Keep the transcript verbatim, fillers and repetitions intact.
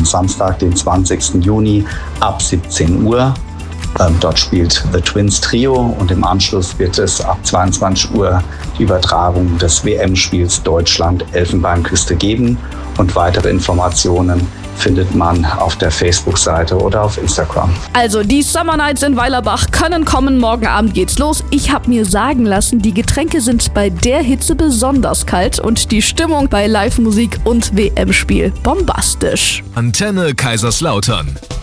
am Samstag, den zwanzigsten Juni ab siebzehn Uhr. Ähm, dort spielt The Twins Trio und im Anschluss wird es ab zweiundzwanzig Uhr die Übertragung des W M-Spiels Deutschland-Elfenbeinküste geben. Und weitere Informationen findet man auf der Facebook-Seite oder auf Instagram. Also die Summer Nights in Weilerbach können kommen. Morgen Abend geht's los. Ich habe mir sagen lassen, die Getränke sind bei der Hitze besonders kalt und die Stimmung bei Live-Musik und W M-Spiel bombastisch. Antenne Kaiserslautern.